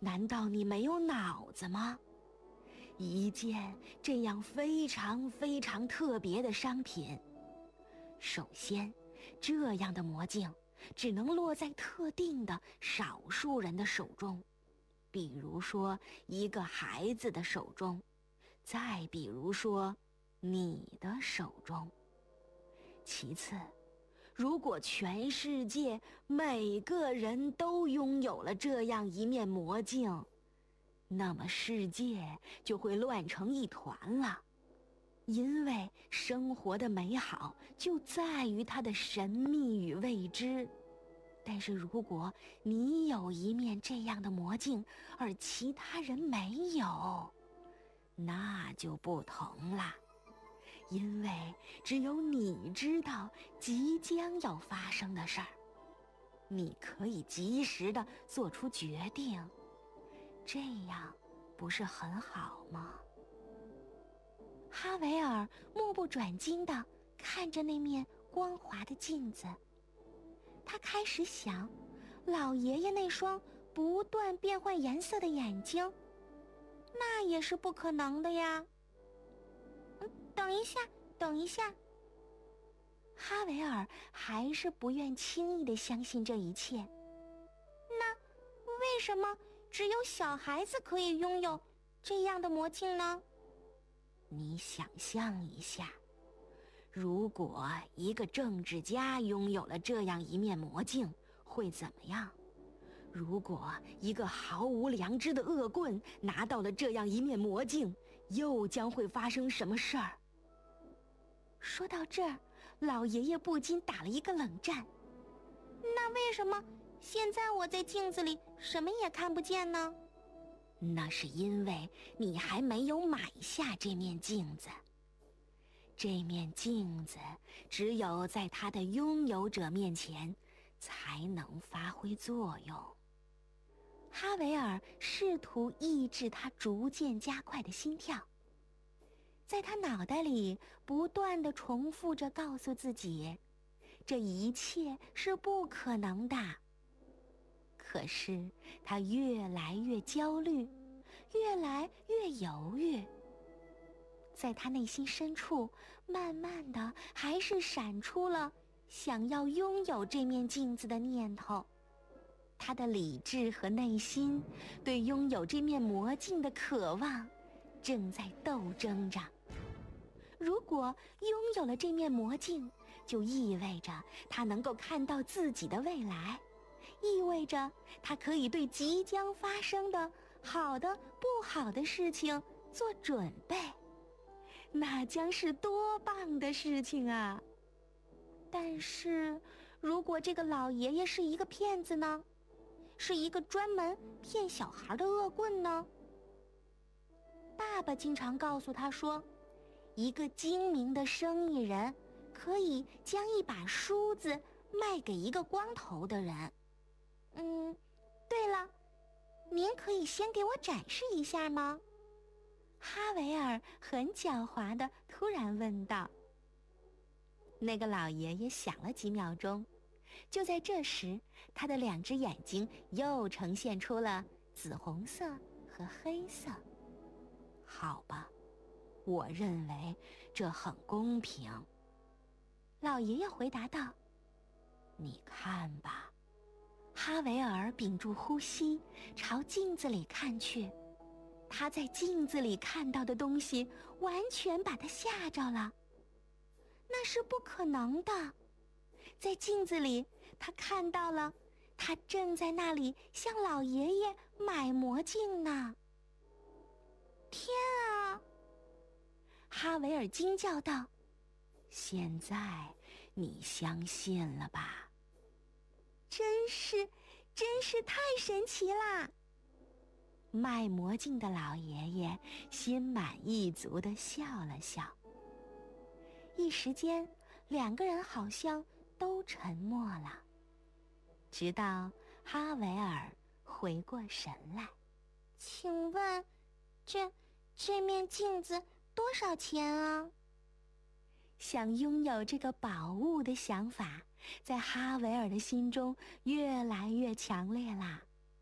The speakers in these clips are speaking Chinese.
难道你没有脑子吗？一件这样非常非常特别的商品，首先，这样的魔镜只能落在特定的少数人的手中，比如说一个孩子的手中，再比如说你的手中。其次，如果全世界每个人都拥有了这样一面魔镜，那么世界就会乱成一团了。因为生活的美好就在于它的神秘与未知。但是如果你有一面这样的魔镜，而其他人没有，那就不同了。因为只有你知道即将要发生的事儿，你可以及时地做出决定，这样不是很好吗？哈维尔目不转睛地看着那面光滑的镜子，他开始想，老爷爷那双不断变换颜色的眼睛，那也是不可能的呀。等一下，哈维尔还是不愿轻易地相信这一切。那为什么只有小孩子可以拥有这样的魔镜呢？你想象一下，如果一个政治家拥有了这样一面魔镜，会怎么样？如果一个毫无良知的恶棍拿到了这样一面魔镜，又将会发生什么事儿？说到这儿，老爷爷不禁打了一个冷战。那为什么现在我在镜子里什么也看不见呢？那是因为你还没有买下这面镜子。这面镜子只有在它的拥有者面前才能发挥作用。哈维尔试图抑制他逐渐加快的心跳，在他脑袋里不断地重复着告诉自己，这一切是不可能的。可是他越来越焦虑，越来越犹豫。在他内心深处，慢慢的还是闪出了想要拥有这面镜子的念头。他的理智和内心对拥有这面魔镜的渴望正在斗争着。如果拥有了这面魔镜，就意味着他能够看到自己的未来，意味着他可以对即将发生的好的不好的事情做准备。那将是多棒的事情啊！但是如果这个老爷爷是一个骗子呢？是一个专门骗小孩的恶棍呢？爸爸经常告诉他说，一个精明的生意人可以将一把梳子卖给一个光头的人。对了，您可以先给我展示一下吗？哈维尔很狡猾地突然问道。那个老爷爷想了几秒钟，就在这时，他的两只眼睛又呈现出了紫红色和黑色。好吧，我认为这很公平。老爷爷回答道。你看吧。哈维尔屏住呼吸，朝镜子里看去。他在镜子里看到的东西完全把他吓着了。那是不可能的。在镜子里，他看到了，他正在那里向老爷爷买魔镜呢。天啊！哈维尔惊叫道。现在你相信了吧？真是太神奇啦！卖魔镜的老爷爷心满意足地笑了笑。一时间，两个人好像都沉默了，直到哈维尔回过神来。请问，这面镜子多少钱啊？想拥有这个宝物的想法，在哈维尔的心中越来越强烈啦。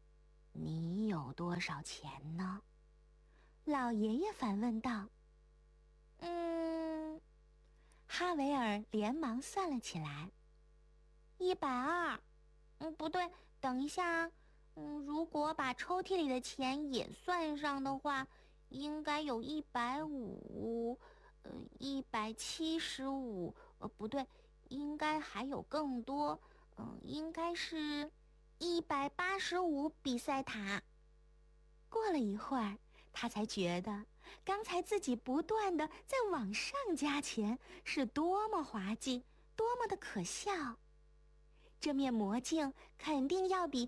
你有多少钱呢？老爷爷反问道。哈维尔连忙算了起来。120。不对，等一下啊。如果把抽屉里的钱也算上的话，应该有150，175，不对，应该还有更多，应该是185比赛塔。过了一会儿，他才觉得刚才自己不断地在往上加钱是多么滑稽，多么的可笑。这面魔镜肯定要比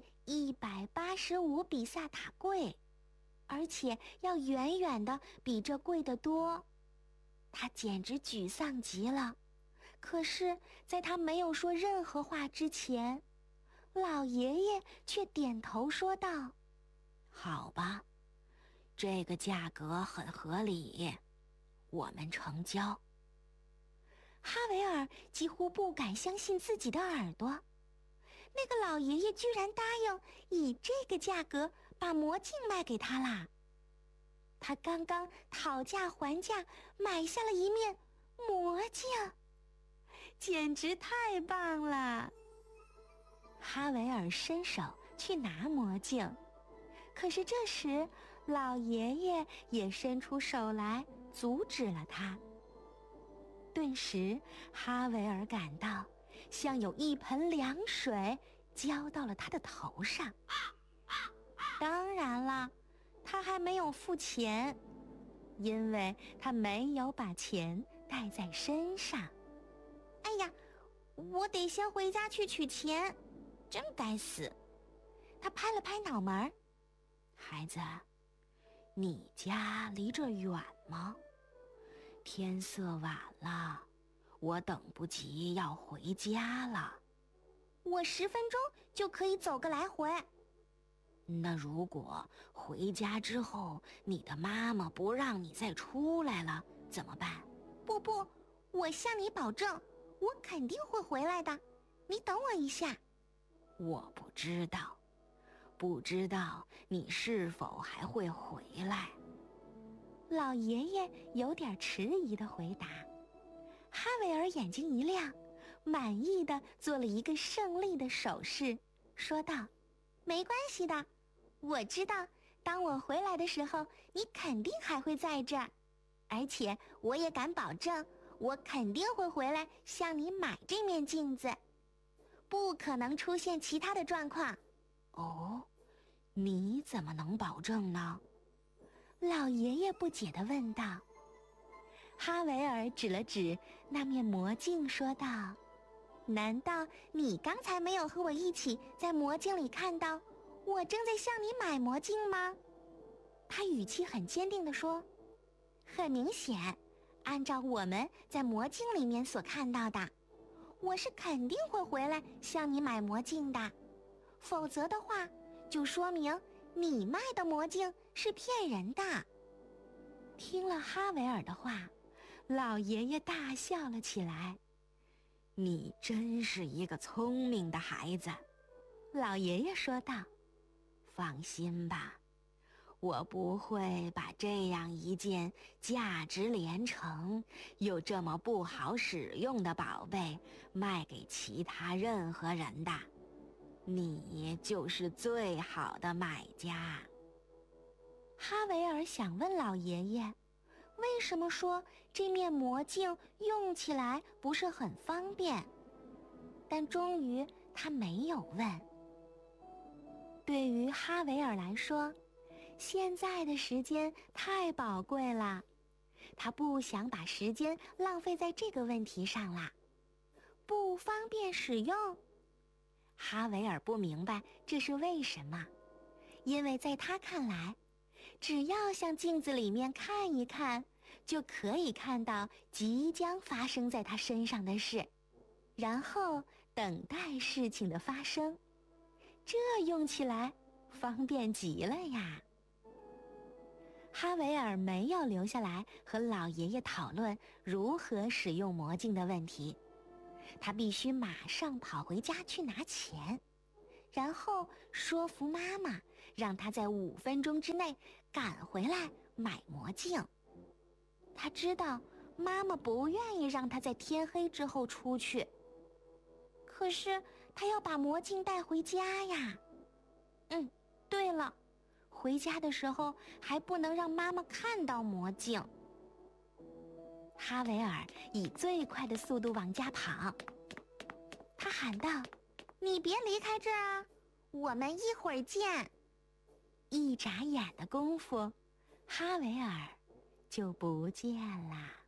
185比萨塔贵，而且要远远的比这贵得多。他简直沮丧极了。可是在他没有说任何话之前，老爷爷却点头说道：好吧，这个价格很合理，我们成交。哈维尔几乎不敢相信自己的耳朵，那个老爷爷居然答应以这个价格把魔镜卖给他啦！他刚刚讨价还价买下了一面魔镜，简直太棒了！哈维尔伸手去拿魔镜，可是这时老爷爷也伸出手来阻止了他。顿时哈维尔感到像有一盆凉水浇到了他的头上。当然了，他还没有付钱，因为他没有把钱带在身上。哎呀，我得先回家去取钱，真该死！他拍了拍脑门。孩子，你家离这儿远吗？天色晚了，我等不及要回家了。我10分钟就可以走个来回。那如果回家之后你的妈妈不让你再出来了，怎么办？不，我向你保证，我肯定会回来的。你等我一下。我不知道你是否还会回来。老爷爷有点迟疑地回答。哈维尔眼睛一亮，满意地做了一个胜利的手势，说道：没关系的，我知道当我回来的时候你肯定还会在这儿，而且我也敢保证我肯定会回来向你买这面镜子，不可能出现其他的状况。哦，你怎么能保证呢？老爷爷不解地问道。哈维尔指了指那面魔镜说道：难道你刚才没有和我一起在魔镜里看到我正在向你买魔镜吗？他语气很坚定地说：很明显，按照我们在魔镜里面所看到的，我是肯定会回来向你买魔镜的，否则的话就说明你卖的魔镜是骗人的。听了哈维尔的话，老爷爷大笑了起来。你真是一个聪明的孩子，老爷爷说道。放心吧，我不会把这样一件价值连城又这么不好使用的宝贝卖给其他任何人的。你就是最好的买家。哈维尔想问老爷爷，为什么说这面魔镜用起来不是很方便？但终于他没有问。对于哈维尔来说，现在的时间太宝贵了，他不想把时间浪费在这个问题上啦。不方便使用？哈维尔不明白这是为什么，因为在他看来，只要向镜子里面看一看，就可以看到即将发生在他身上的事，然后等待事情的发生。这用起来方便极了呀。哈维尔没有留下来和老爷爷讨论如何使用魔镜的问题，他必须马上跑回家去拿钱，然后说服妈妈让他在5分钟之内赶回来买魔镜。他知道妈妈不愿意让他在天黑之后出去，可是他要把魔镜带回家呀。对了，回家的时候还不能让妈妈看到魔镜。哈维尔以最快的速度往家跑，他喊道：“你别离开这儿啊，我们一会儿见。”一眨眼的功夫，哈维尔就不见了。